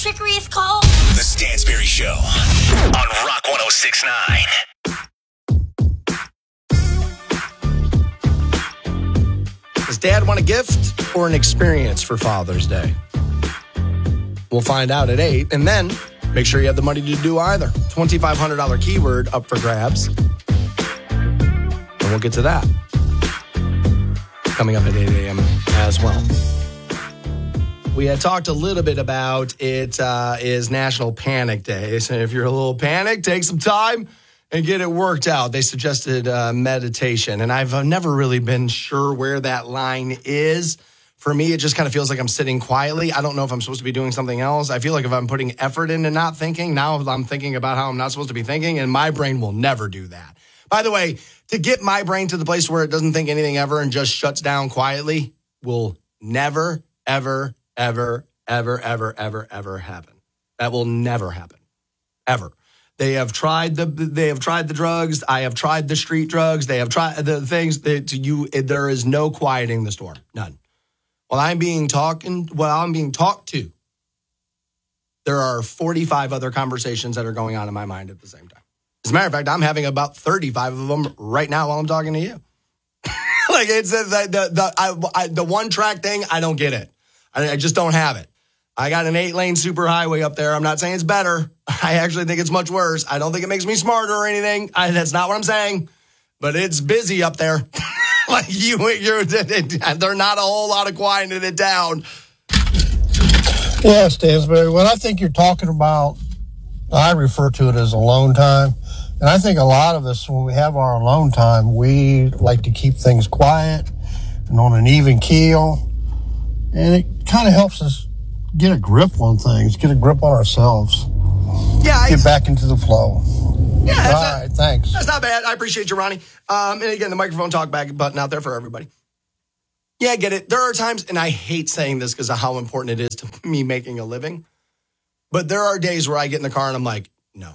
trickery is called? The Stansberry Show on Rock 106.9. Does Dad want a gift or an experience for Father's Day? We'll find out at 8, and then make sure you have the money to do either. $2,500 keyword up for grabs. And we'll get to that coming up at 8 a.m. as well. We had talked a little bit about it is National Panic Day. So if you're a little panicked, take some time and get it worked out. They suggested meditation, and I've never really been sure where that line is. For me, it just kind of feels like I'm sitting quietly. I don't know if I'm supposed to be doing something else. I feel like if I'm putting effort into not thinking, now I'm thinking about how I'm not supposed to be thinking, and my brain will never do that. By the way, to get my brain to the place where it doesn't think anything ever and just shuts down quietly will never, ever, ever, ever, ever, ever, ever happen. That will never happen, ever. They have tried the drugs. I have tried the street drugs. They have tried the things there is no quieting the storm. None. While I'm being talked to, there are 45 other conversations that are going on in my mind at the same time. As a matter of fact, I'm having about 35 of them right now while I'm talking to you. Like it's the one track thing. I don't get it. I just don't have it. I got an 8-lane superhighway up there. I'm not saying it's better. I actually think it's much worse. I don't think it makes me smarter or anything. That's not what I'm saying. But it's busy up there. Like they're not a whole lot of quieting it down. Yeah, Stansberry. What I think you're talking about, I refer to it as alone time. And I think a lot of us, when we have our alone time, we like to keep things quiet and on an even keel. And it kind of helps us get a grip on things, get a grip on ourselves. Yeah. Get back into the flow. Yeah. All right, thanks. That's not bad. I appreciate you, Ronnie. And again, the microphone talk back button out there for everybody. Yeah, I get it. There are times, and I hate saying this because of how important it is to me making a living, but there are days where I get in the car and I'm like, no.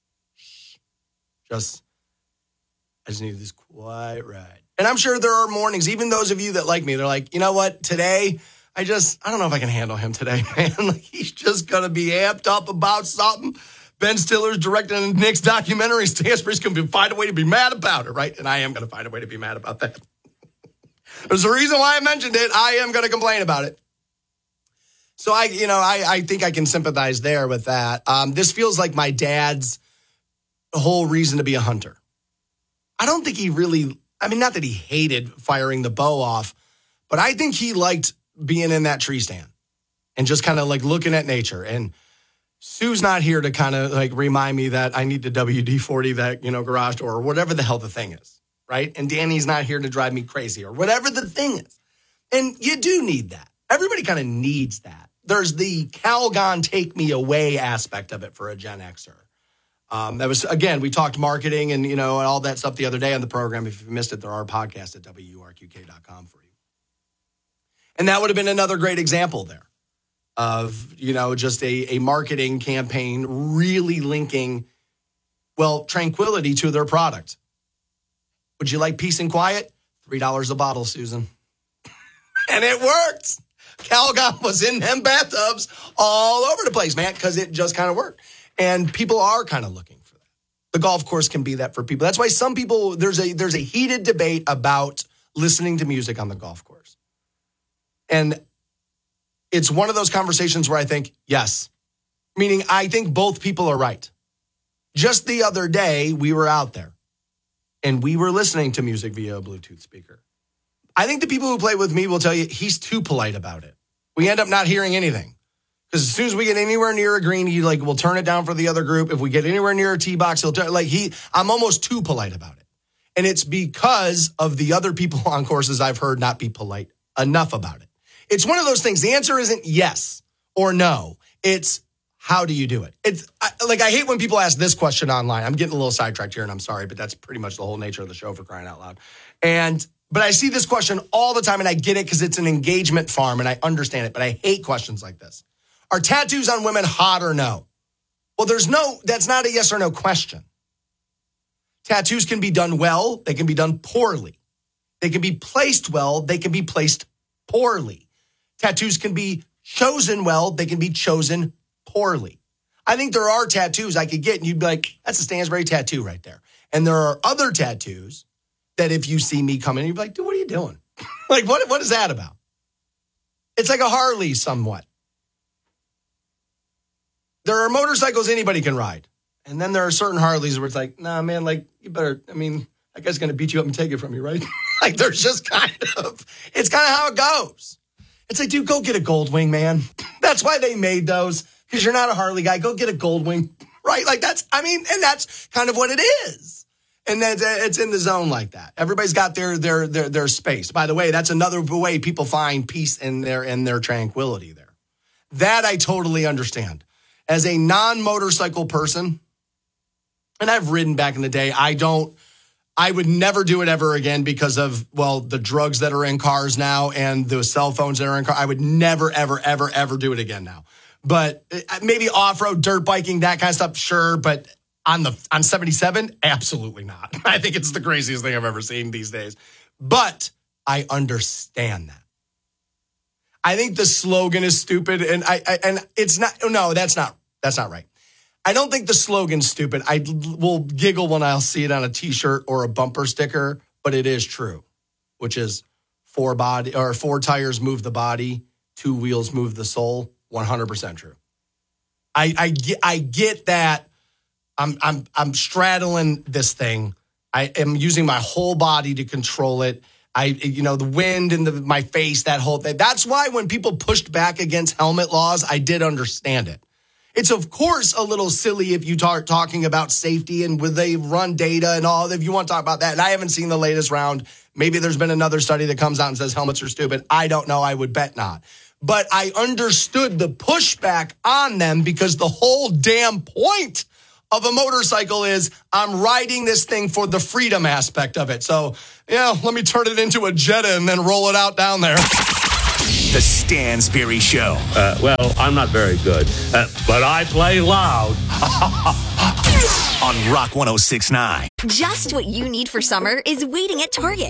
I just need this quiet ride. And I'm sure there are mornings, even those of you that like me, they're like, you know what, today, I don't know if I can handle him today, man. Like, he's just going to be amped up about something. Ben Stiller's directing the next documentary. Stansbury's going to find a way to be mad about it, right? And I am going to find a way to be mad about that. There's a reason why I mentioned it. I am going to complain about it. So I think I can sympathize there with that. This feels like my dad's whole reason to be a hunter. I don't think he really, not that he hated firing the bow off, but I think he liked being in that tree stand and just kind of like looking at nature. And Sue's not here to kind of like remind me that I need to WD-40 that, garage door or whatever the hell the thing is, right? And Danny's not here to drive me crazy or whatever the thing is. And you do need that. Everybody kind of needs that. There's the Calgon take me away aspect of it for a Gen Xer. That was, again, we talked marketing and, and all that stuff the other day on the program. If you missed it, there are podcasts at WURQK.com for you. And that would have been another great example there of, just a marketing campaign really linking, tranquility to their product. Would you like peace and quiet? $3 a bottle, Susan. And it worked. Calgon was in them bathtubs all over the place, man, because it just kind of worked. And people are kind of looking for that. The golf course can be that for people. That's why some people, there's a heated debate about listening to music on the golf course. And it's one of those conversations where I think, yes. Meaning I think both people are right. Just the other day, we were out there and we were listening to music via a Bluetooth speaker. I think the people who play with me will tell you he's too polite about it. We end up not hearing anything. Because as soon as we get anywhere near a green, he will turn it down for the other group. If we get anywhere near a tee box, he'll turn I'm almost too polite about it. And it's because of the other people on courses I've heard not be polite enough about it. It's one of those things. The answer isn't yes or no. It's how do you do it? I hate when people ask this question online. I'm getting a little sidetracked here and I'm sorry, but that's pretty much the whole nature of the show for crying out loud. But I see this question all the time and I get it because it's an engagement farm and I understand it, but I hate questions like this. Are tattoos on women hot or no? Well, that's not a yes or no question. Tattoos can be done well. They can be done poorly. They can be placed well. They can be placed poorly. Tattoos can be chosen well. They can be chosen poorly. I think there are tattoos I could get and you'd be like, that's a Stansbury tattoo right there. And there are other tattoos that if you see me coming, you'd be like, dude, what are you doing? Like, what is that about? It's like a Harley somewhat. There are motorcycles anybody can ride. And then there are certain Harleys where it's like, nah, man, like, you better, I mean, that guy's going to beat you up and take it from you, right? Like, there's just it's kind of how it goes. It's like, dude, go get a Goldwing, man. That's why they made those, because you're not a Harley guy. Go get a Goldwing, right? Like, that's kind of what it is. And then it's in the zone like that. Everybody's got their space. By the way, that's another way people find peace in their tranquility there. That I totally understand. As a non-motorcycle person, and I've ridden back in the day, I would never do it ever again because of, well, the drugs that are in cars now and the cell phones that are in cars. I would never, ever, ever, ever do it again now. But maybe off-road, dirt biking, that kind of stuff, sure. But on 77, absolutely not. I think it's the craziest thing I've ever seen these days. But I understand that. I think the slogan is stupid, and it's not. No, that's not right. I don't think the slogan's stupid. I will giggle when I'll see it on a T-shirt or a bumper sticker, but it is true, which is 4 tires move the body, 2 wheels move the soul. 100% true. I get that. I'm straddling this thing. I am using my whole body to control it. The wind in my face, that whole thing. That's why when people pushed back against helmet laws, I did understand it. It's, of course, a little silly if you start talking about safety and would they run data and all. If you want to talk about that, and I haven't seen the latest round. Maybe there's been another study that comes out and says helmets are stupid. I don't know. I would bet not. But I understood the pushback on them because the whole damn point of a motorcycle is I'm riding this thing for the freedom aspect of it. So, let me turn it into a Jetta and then roll it out down there. The Stansbury Show. Well, I'm not very good, but I play loud. On Rock 106.9. Just what you need for summer is waiting at Target.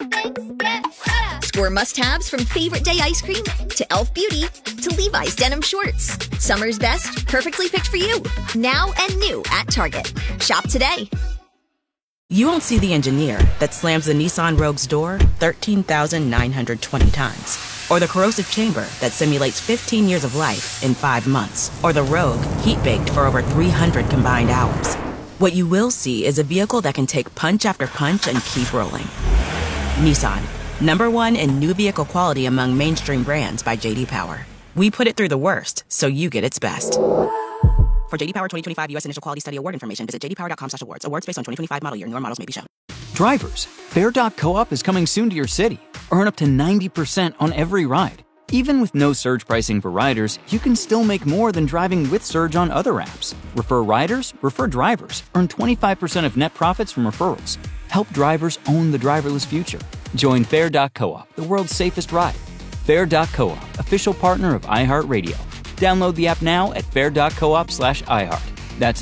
Score must-haves from Favorite Day ice cream to e.l.f. Beauty to Levi's denim shorts. Summer's best, perfectly picked for you. Now and new at Target. Shop today. You won't see the engineer that slams the Nissan Rogue's door 13,920 times. Or the corrosive chamber that simulates 15 years of life in 5 months. Or the Rogue heat-baked for over 300 combined hours. What you will see is a vehicle that can take punch after punch and keep rolling. Nissan, #1 in new vehicle quality among mainstream brands by J.D. Power. We put it through the worst, so you get its best. For J.D. Power 2025 U.S. Initial Quality Study Award information, visit jdpower.com/awards. Awards based on 2025 model year. Newer models may be shown. Drivers, Fair.coop is coming soon to your city. Earn up to 90% on every ride. Even with no surge pricing for riders, you can still make more than driving with surge on other apps. Refer riders, refer drivers. Earn 25% of net profits from referrals. Help drivers own the driverless future. Join Fair.coop, the world's safest ride. Fair.coop, official partner of iHeartRadio. Download the app now at fair.coop/iHeart. That's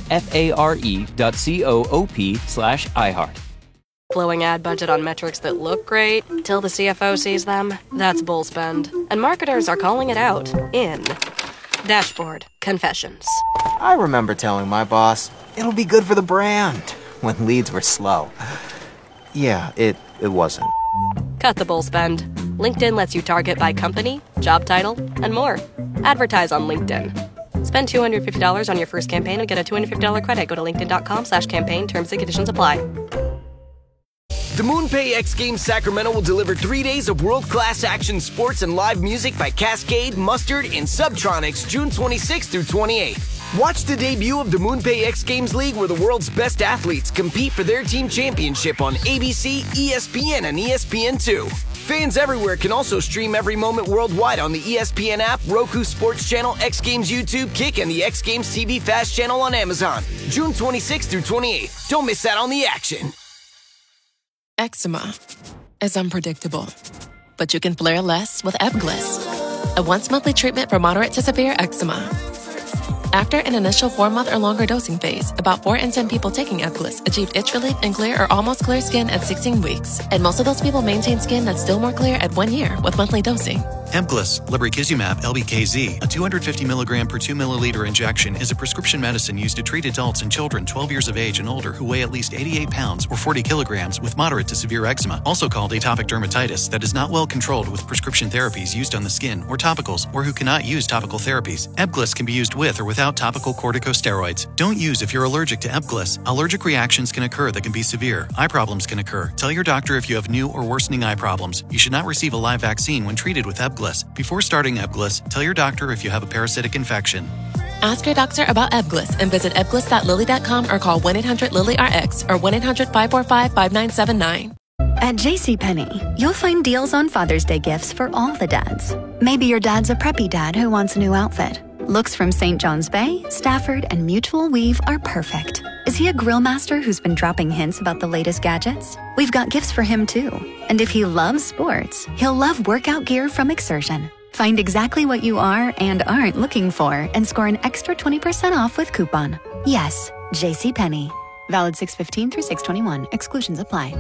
FARE.coop/iHeart. Blowing ad budget on metrics that look great till the CFO sees them. That's bull spend. And marketers are calling it out in Dashboard Confessions. I remember telling my boss, it'll be good for the brand, when leads were slow. Yeah, it wasn't. Cut the bull spend. LinkedIn lets you target by company, job title, and more. Advertise on LinkedIn. Spend $250 on your first campaign and get a $250 credit. Go to linkedin.com/campaign. Terms and conditions apply. The MoonPay X Games Sacramento will deliver 3 days of world-class action sports and live music by Cascade, Mustard, and Subtronics June 26th through 28th. Watch the debut of the MoonPay X Games League where the world's best athletes compete for their team championship on ABC, ESPN, and ESPN2. Fans everywhere can also stream every moment worldwide on the ESPN app, Roku Sports Channel, X Games YouTube, Kick, and the X Games TV Fast channel on Amazon. June 26th through 28th. Don't miss out on the action. Eczema is unpredictable, but you can flare less with Ebglyss, a once-monthly treatment for moderate to severe eczema. After an initial 4-month or longer dosing phase, about 4 in 10 people taking Ebglyss achieved itch relief and clear or almost clear skin at 16 weeks, and most of those people maintain skin that's still more clear at 1 year with monthly dosing. Ebglyss, lebrikizumab LBKZ, a 250 milligram per 2 milliliter injection, is a prescription medicine used to treat adults and children 12 years of age and older who weigh at least 88 pounds or 40 kilograms with moderate to severe eczema, also called atopic dermatitis, that is not well controlled with prescription therapies used on the skin or topicals, or who cannot use topical therapies. Ebglyss can be used with or without topical corticosteroids. Don't use if you're allergic to Ebglyss. Allergic reactions can occur that can be severe. Eye problems can occur. Tell your doctor if you have new or worsening eye problems. You should not receive a live vaccine when treated with Ebglyss. Before starting Ebglyss, tell your doctor if you have a parasitic infection. Ask your doctor about Ebglyss and visit ebglyss.lilly.com or call 1-800-LILY-RX or 1-800-545-5979. At JCPenney, you'll find deals on Father's Day gifts for all the dads. Maybe your dad's a preppy dad who wants a new outfit. Looks from St. John's Bay, Stafford, and Mutual Weave are perfect. Is he a grill master who's been dropping hints about the latest gadgets? We've got gifts for him too. And if he loves sports, he'll love workout gear from Exertion. Find exactly what you are and aren't looking for and score an extra 20% off with coupon. Yes, JCPenney. Valid 6/15 through 6/21. Exclusions apply.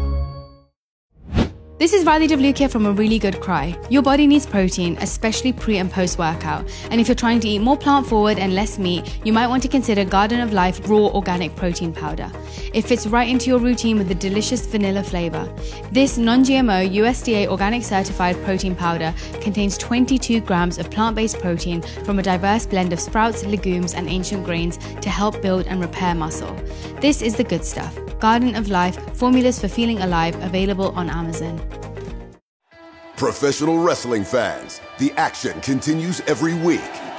This is Riley WK from A Really Good Cry. Your body needs protein, especially pre and post workout. And if you're trying to eat more plant forward and less meat, you might want to consider Garden of Life Raw Organic Protein Powder. It fits right into your routine with a delicious vanilla flavor. This non-GMO USDA organic certified protein powder contains 22 grams of plant-based protein from a diverse blend of sprouts, legumes, and ancient grains to help build and repair muscle. This is the good stuff. Garden of Life, formulas for feeling alive, available on Amazon. Professional wrestling fans, the action continues every week.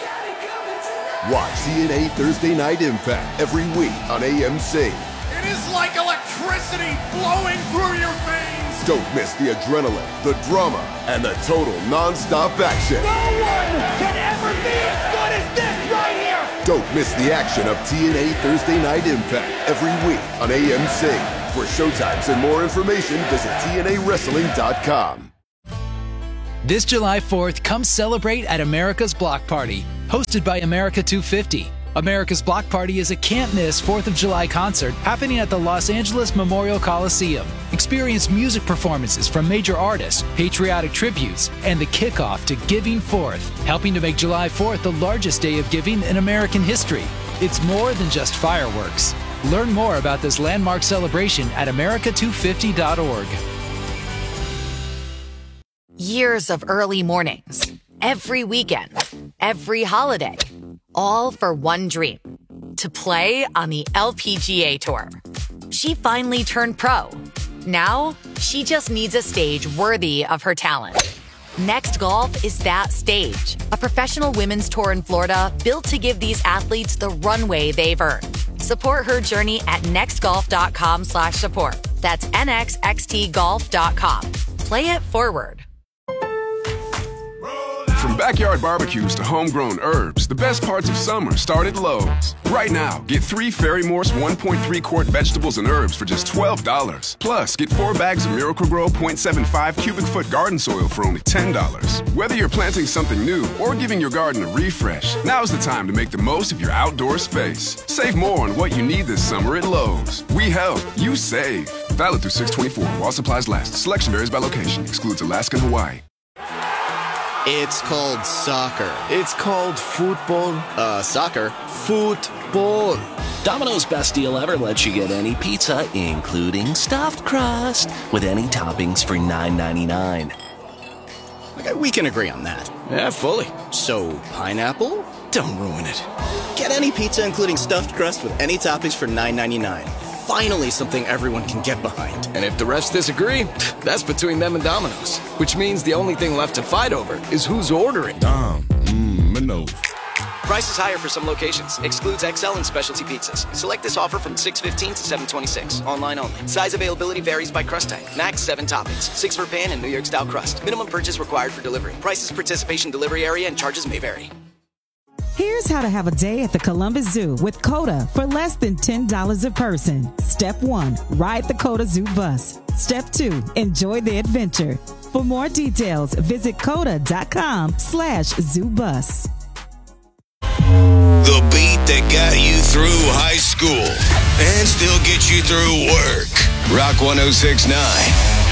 Watch TNA Thursday Night Impact every week on AMC. It is like electricity flowing through your veins. Don't miss the adrenaline, the drama, and the total non-stop action. No one can ever be as good as this right here. Don't miss the action of TNA Thursday Night Impact every week on AMC. For showtimes and more information, visit TNAWrestling.com. This July 4th, come celebrate at America's Block Party, hosted by America 250. America's Block Party is a can't-miss 4th of July concert happening at the Los Angeles Memorial Coliseum. Experience music performances from major artists, patriotic tributes, and the kickoff to Giving Forth, helping to make July 4th the largest day of giving in American history. It's more than just fireworks. Learn more about this landmark celebration at america250.org. Years of early mornings, every weekend, every holiday, all for one dream, to play on the LPGA Tour. She finally turned pro. Now, she just needs a stage worthy of her talent. Next Golf is that stage, a professional women's tour in Florida built to give these athletes the runway they've earned. Support her journey at nextgolf.com/support. That's nxxtgolf.com. Play it forward. From backyard barbecues to homegrown herbs, the best parts of summer start at Lowe's. Right now, get 3 Ferry Morse 1.3 quart vegetables and herbs for just $12. Plus, get 4 bags of Miracle-Gro 0.75 cubic foot garden soil for only $10. Whether you're planting something new or giving your garden a refresh, now's the time to make the most of your outdoor space. Save more on what you need this summer at Lowe's. We help, you save. Valid through 6/24 while supplies last. Selection varies by location. Excludes Alaska and Hawaii. It's called soccer. It's called football. Soccer. Football. Domino's Best Deal Ever lets you get any pizza, including stuffed crust, with any toppings for $9.99. Okay, we can agree on that. Yeah, fully. So, pineapple? Don't ruin it. Get any pizza, including stuffed crust, with any toppings for $9.99. Finally something everyone can get behind. And if the refs disagree, that's between them and Domino's. Which means the only thing left to fight over is who's ordering. No. Price is higher for some locations. Excludes XL and specialty pizzas. Select this offer from 6/15 to 7/26. Online only. Size availability varies by crust type. Max 7 toppings. 6 for pan and New York style crust. Minimum purchase required for delivery. Prices, participation, delivery area, and charges may vary. Here's how to have a day at the Columbus Zoo with COTA for less than $10 a person. Step 1, ride the COTA Zoo bus. Step 2, enjoy the adventure. For more details, visit COTA.com/zoobus. The beat that got you through high school and still gets you through work. Rock 106.9.